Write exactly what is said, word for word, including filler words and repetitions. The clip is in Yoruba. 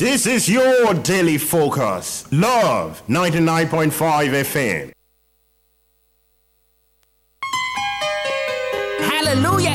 This is your daily focus. Love ninety-nine point five F M. Hallelujah.